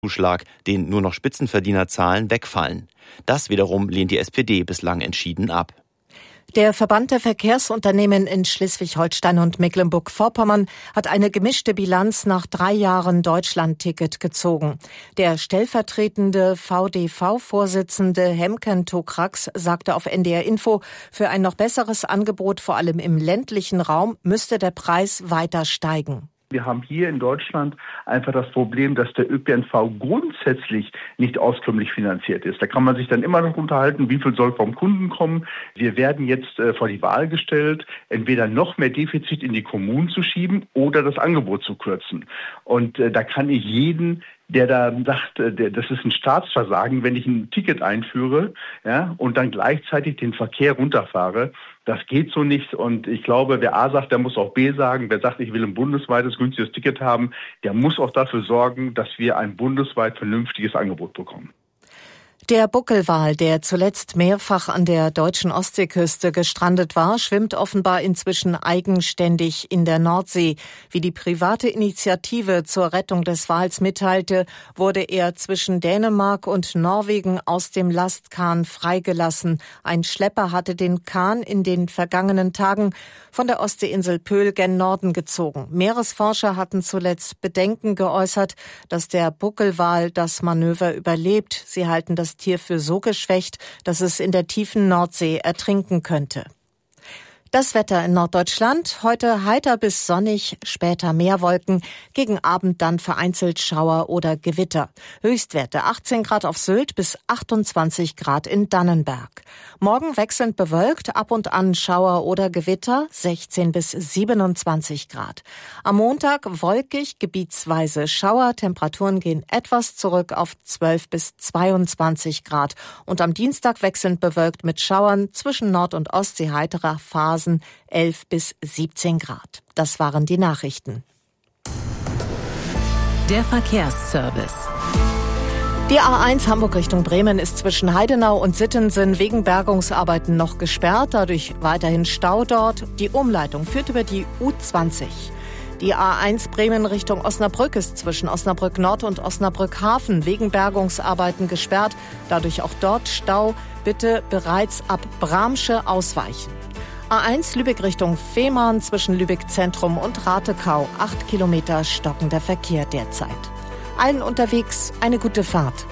Zuschlag, den nur noch Spitzenverdiener zahlen, wegfallen. Das wiederum lehnt die SPD bislang entschieden ab. Der Verband der Verkehrsunternehmen in Schleswig-Holstein und Mecklenburg-Vorpommern hat eine gemischte Bilanz nach 3 Jahren Deutschland-Ticket gezogen. Der stellvertretende VDV-Vorsitzende Hemken Tokrax sagte auf NDR Info, für ein noch besseres Angebot, vor allem im ländlichen Raum, müsste der Preis weiter steigen. Wir haben hier in Deutschland einfach das Problem, dass der ÖPNV grundsätzlich nicht auskömmlich finanziert ist. Da kann man sich dann immer noch unterhalten, wie viel soll vom Kunden kommen. Wir werden jetzt vor die Wahl gestellt, entweder noch mehr Defizit in die Kommunen zu schieben oder das Angebot zu kürzen. Und da kann ich jeden, der da sagt, das ist ein Staatsversagen, wenn ich ein Ticket einführe, ja, und dann gleichzeitig den Verkehr runterfahre. Das geht so nicht. Und ich glaube, wer A sagt, der muss auch B sagen. Wer sagt, ich will ein bundesweites günstiges Ticket haben, der muss auch dafür sorgen, dass wir ein bundesweit vernünftiges Angebot bekommen. Der Buckelwal, der zuletzt mehrfach an der deutschen Ostseeküste gestrandet war, schwimmt offenbar inzwischen eigenständig in der Nordsee. Wie die private Initiative zur Rettung des Wals mitteilte, wurde er zwischen Dänemark und Norwegen aus dem Lastkahn freigelassen. Ein Schlepper hatte den Kahn in den vergangenen Tagen von der Ostseeinsel Pöhl gen Norden gezogen. Meeresforscher hatten zuletzt Bedenken geäußert, dass der Buckelwal das Manöver überlebt. Sie halten das Tier für so geschwächt, dass es in der tiefen Nordsee ertrinken könnte. Das Wetter in Norddeutschland: heute heiter bis sonnig, später mehr Wolken, gegen Abend dann vereinzelt Schauer oder Gewitter. Höchstwerte 18 Grad auf Sylt bis 28 Grad in Dannenberg. Morgen wechselnd bewölkt, ab und an Schauer oder Gewitter, 16 bis 27 Grad. Am Montag wolkig, gebietsweise Schauer, Temperaturen gehen etwas zurück auf 12 bis 22 Grad. Und am Dienstag wechselnd bewölkt mit Schauern, zwischen Nord- und Ostsee heiterer Phasen 11 bis 17 Grad. Das waren die Nachrichten. Der Verkehrsservice. Die A1 Hamburg Richtung Bremen ist zwischen Heidenau und Sittensen wegen Bergungsarbeiten noch gesperrt, dadurch weiterhin Stau dort. Die Umleitung führt über die U20. Die A1 Bremen Richtung Osnabrück ist zwischen Osnabrück Nord und Osnabrück Hafen wegen Bergungsarbeiten gesperrt, dadurch auch dort Stau. Bitte bereits ab Bramsche ausweichen. A1 Lübeck Richtung Fehmarn zwischen Lübeck Zentrum und Ratekau. 8 Kilometer stockender Verkehr derzeit. Allen unterwegs eine gute Fahrt.